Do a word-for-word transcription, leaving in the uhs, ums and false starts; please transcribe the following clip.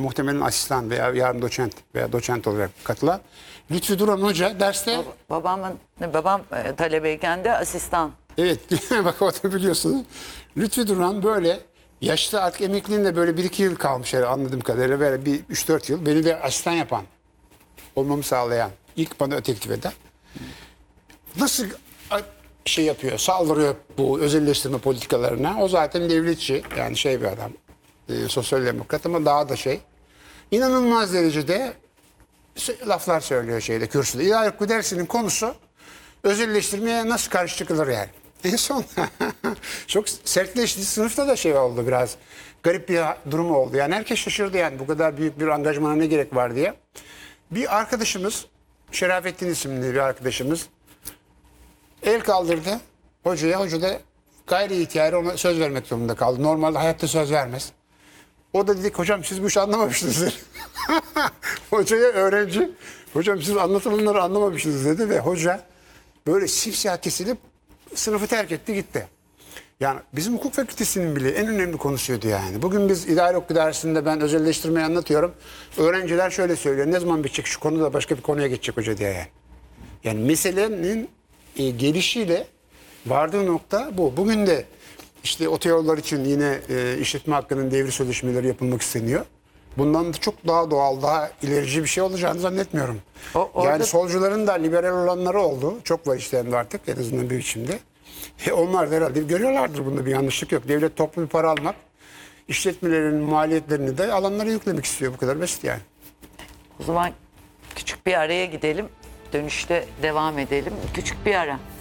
muhtemelen asistan veya yarın doçent veya doçent olarak katılan Lütfü Duran Hoca derste... Bab- Babamın, babam e, talebeyken de asistan. Evet, bak o da biliyorsunuz. Lütfü Duran böyle yaşlı, artık emekliliğinde böyle bir iki yıl kalmış yani anladığım kadarıyla, böyle bir üç dört yıl. Beni de asistan yapan, olmamı sağlayan, ilk bana teklif eden. Nasıl şey yapıyor, saldırıyor bu özelleştirme politikalarına. O zaten devletçi, yani şey bir adam, e, sosyal demokrat ama daha da şey. İnanılmaz derecede laflar söylüyor şeyde, kürsüde. İdare hukuk dersinin konusu özelleştirmeye nasıl karşı çıkılır yani. En son çok sertleşti. Sınıfta da şey oldu biraz. Garip bir durum oldu. Yani herkes şaşırdı yani bu kadar büyük bir angajmana ne gerek var diye. Bir arkadaşımız, Şerafettin isimli bir arkadaşımız el kaldırdı hocaya. Hoca da gayri ihtiyari ona söz vermek zorunda kaldı. Normalde hayatta söz vermez. O da dedik hocam siz bu işi anlamamışsınız. Hocaya öğrenci, hocam siz anlatılanları anlamamışsınız dedi ve hoca böyle simsiyah kesilip sınıfı terk etti gitti. Yani bizim hukuk fakültesinin bile en önemli konusuydu yani. Bugün biz idare hukuk dersinde ben özelleştirmeyi anlatıyorum. Öğrenciler şöyle söylüyor. Ne zaman bitecek şu konu da başka bir konuya geçecek hoca diye yani. Yani meselenin e, gelişiyle vardığı nokta bu. Bugün de işte otoyollar için yine e, işletme hakkının devri sözleşmeleri yapılmak isteniyor. Bundan da çok daha doğal, daha ilerici bir şey olacağını zannetmiyorum. O- orada- Yani solcuların da liberal olanları oldu. Çok var işte hem de artık en azından bir biçimde. E onlar da herhalde görüyorlardır, bunda bir yanlışlık yok. Devlet toplu bir para almak, işletmelerin maliyetlerini de alanlara yüklemek istiyor. Bu kadar basit yani. O zaman küçük bir araya gidelim. Dönüşte devam edelim. Küçük bir ara.